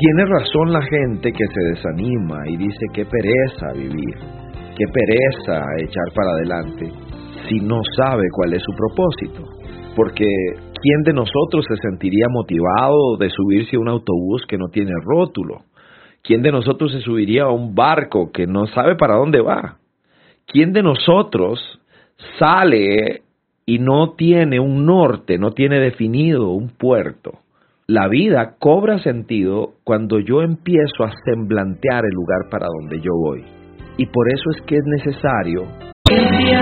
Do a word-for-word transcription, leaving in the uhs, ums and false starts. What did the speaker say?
tiene razón la gente que se desanima y dice qué pereza vivir, qué pereza echar para adelante, si no sabe cuál es su propósito. Porque ¿quién de nosotros se sentiría motivado de subirse a un autobús que no tiene rótulo? ¿Quién de nosotros se subiría a un barco que no sabe para dónde va? ¿Quién de nosotros sale y no tiene un norte, no tiene definido un puerto? La vida cobra sentido cuando yo empiezo a semblantear el lugar para donde yo voy. Y por eso es que es necesario